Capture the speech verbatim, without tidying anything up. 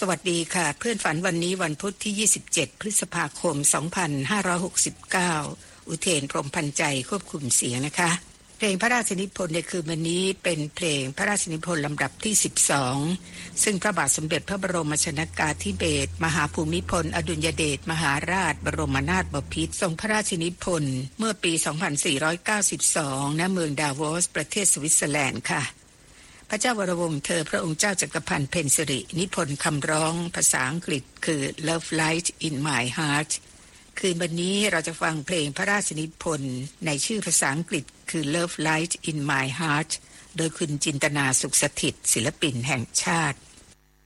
วัสดีค่ะเพื่อนฝันวันนี้วันพุธที่ยี่สิบเจ็ดพฤษภาคมสองพันห้าร้อยหกสิบเก้าอุเทนพรหมพันธ์ใจควบคุมเสียงนะคะเพลงพระราชนิพนธ์ในคืนวันนี้เป็นเพลงพระราชนิพนธ์ลำดับที่สิบสองซึ่งพระบาทสมเด็จพระบรมชนกาธิเบศรมหาภูมิพลอดุลยเดชมหาราชบรมนาถบพิตรทรงพระราชนิพนธ์เมื่อปีสองพันสี่ร้อยเก้าสิบสองณเมืองดาโวสประเทศสวิตเซอร์แลนด์ค่ะพระเจ้าวรวงศ์เธอพระองค์เจ้าจักรพันธ์เพ็ญสิรินิพนธ์คำร้องภาษาอังกฤษคือ Love Light in My Heart คืนวันนี้เราจะฟังเพลงพระราชนิพนธ์ในชื่อภาษาอังกฤษคือ Love Light in My Heart โดยคุณจินตนาสุขสถิตศิลปินแห่งชาติ